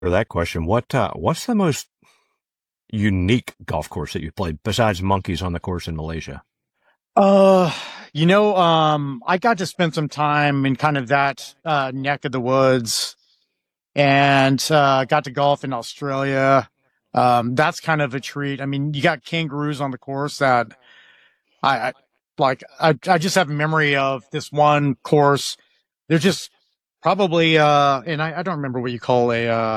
For that question, what's the most unique golf course that you played besides monkeys on the course in Malaysia? Uh, I got to spend some time in kind of that neck of the woods and got to golf in Australia. That's kind of a treat. I mean, you got kangaroos on the course that I like. I just have a memory of this one course. They're just probably and I don't remember what you call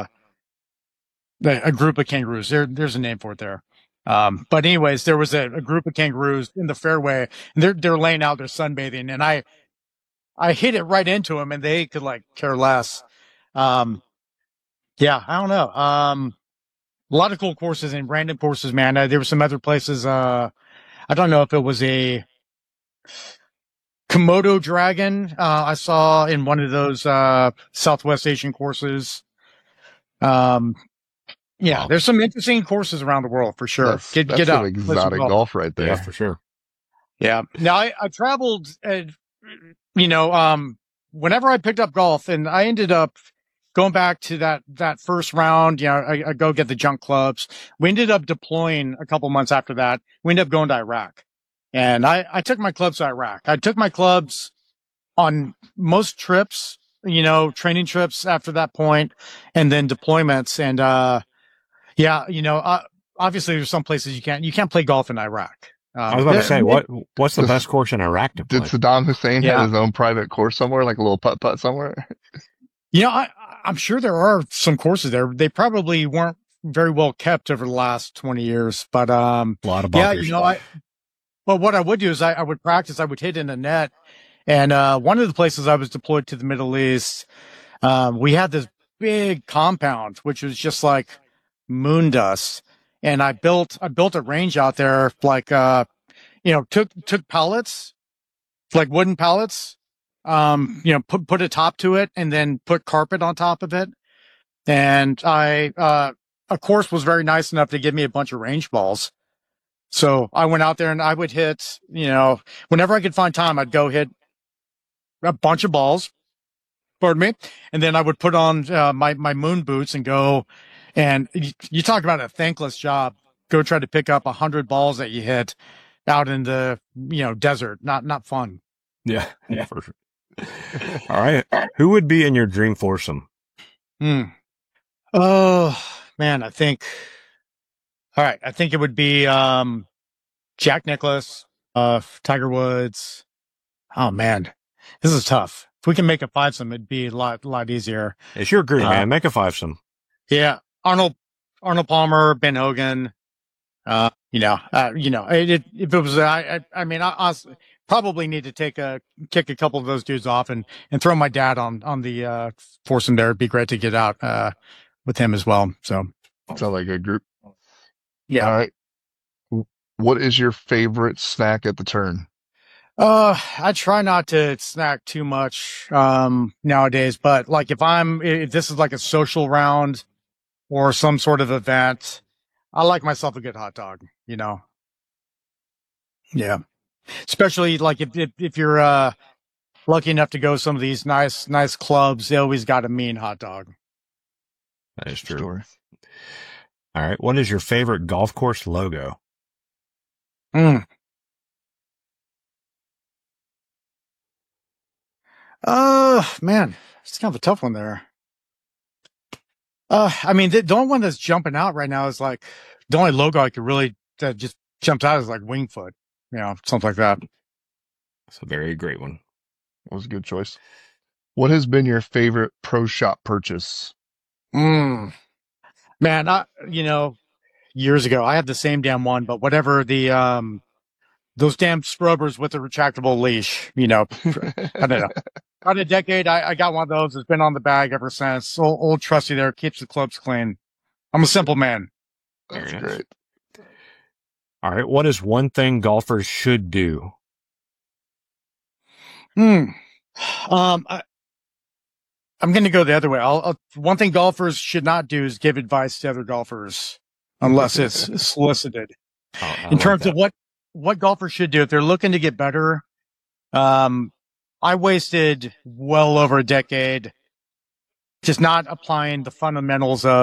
a group of kangaroos. There's a name for it there. But anyways, there was a group of kangaroos in the fairway, and they're laying out, they're sunbathing, and I hit it right into them, and they could like care less. Um, yeah, I don't know. A lot of cool courses and random courses, man. There were some other places. I don't know if it was a Komodo dragon. I saw in one of those Southwest Asian courses. Um, yeah, Wow. there's some interesting courses around the world for sure. That's Get some out, play some exotic golf. golf right Yeah, there. for sure. Yeah. Now I traveled, you know, whenever I picked up golf, and I ended up going back to that first round. You know, I go get the junk clubs. We ended up deploying a couple months after that. We ended up going to Iraq, and I took my clubs to Iraq. I took my clubs on most trips, you know, training trips after that point, and then deployments. And yeah, obviously there's some places you can't play golf in Iraq. I was about to say, what's the This- best course in Iraq to Did play? Saddam Hussein Yeah. have his own private course somewhere, like a little putt-putt somewhere? You know, I'm sure there are some courses there. They probably weren't very well kept over the last 20 years, but A lot of yeah, bunkers. but what I would do is I would practice. I would hit in a net, and one of the places I was deployed to the Middle East, we had this big compound which was just like moon dust, and I built a range out there, like took pallets, like wooden pallets, put a top to it, and then put carpet on top of it. And a course was very nice enough to give me a bunch of range balls. So I went out there and I would hit, whenever I could find time, I'd go hit a bunch of balls, pardon me. And then I would put on my moon boots and go. And you talk about a thankless job. Go try to pick up 100 balls that you hit out in the, desert. Not fun. Yeah, for sure. All right. Who would be in your dream foursome? Oh man, all right. I think it would be, Jack Nicklaus, Tiger Woods. Oh man, this is tough. If we can make a fivesome, it'd be a lot easier. It's your group, man. Make a fivesome. Yeah. Arnold Palmer, Ben Hogan. If it was, I mean, I probably need to kick a couple of those dudes off and throw my dad on the, foursome there. It'd be great to get out, with him as well. So, Sounds like a group. yeah. All right. What is your favorite snack at the turn? I try not to snack too much, nowadays, but like if this is like a social round or some sort of event, I like myself a good hot dog, Yeah. Especially like if you're, lucky enough to go some of these nice clubs, they always got a mean hot dog. That is true. Story. All right. What is your favorite golf course logo? Man, it's kind of a tough one there. I mean, the only one that's jumping out right now is like the only logo I could really that just jumps out is like Wingfoot, something like that. That's a very great one. That was a good choice. What has been your favorite pro shop purchase? Man, years ago I had the same damn one, but whatever those damn scrubbers with the retractable leash, I don't know. About a decade, I got one of those. It's been on the bag ever since. Old trusty there, keeps the clubs clean. I'm a simple man. That's Very nice. great. All right. What is one thing golfers should do? I'm going to go the other way. One thing golfers should not do is give advice to other golfers unless it's solicited. In terms of what golfers should do if they're looking to get better. I wasted well over a decade just not applying the fundamentals